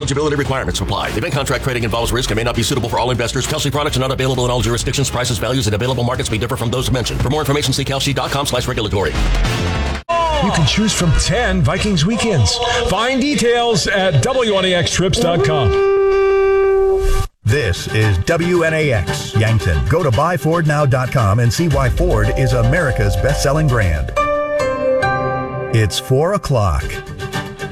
Eligibility requirements apply. Event contract trading involves risk and may not be suitable for all investors. Kalshi products are not available in all jurisdictions. Prices, values, and available markets may differ from those mentioned. For more information, see kalshi.com/regulatory. You can choose from 10 Vikings weekends. Find details at WNAXtrips.com. This is WNAX Yankton. Go to buyfordnow.com and see why Ford is America's best-selling brand. It's 4 o'clock.